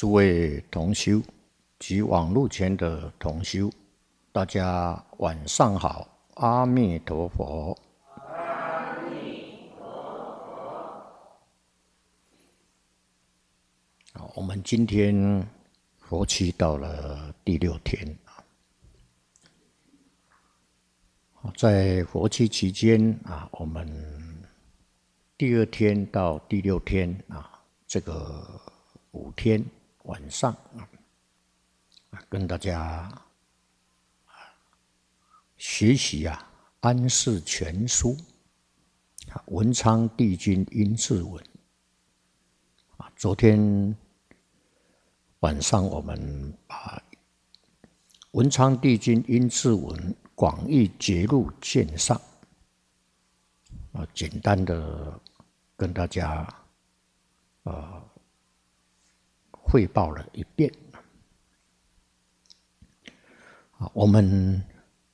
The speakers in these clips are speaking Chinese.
诸位同修及网络前的同修，大家晚上好，阿弥陀佛。 阿弥陀佛。我们今天佛期到了第6天，在佛期期间我们第2天到第6天这个5天晚上跟大家学习安世全书文昌帝君阴骘文。昨天晚上我们把文昌帝君阴骘文广义节录鉴上简单的跟大家汇报了一遍。我们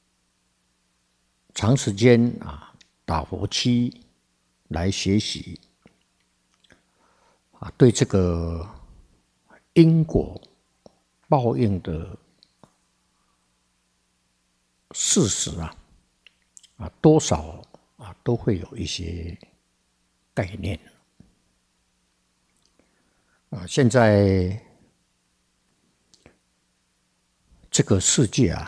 长时间打佛七来学习对这个因果报应的事实多少都会有一些概念。现在这个世界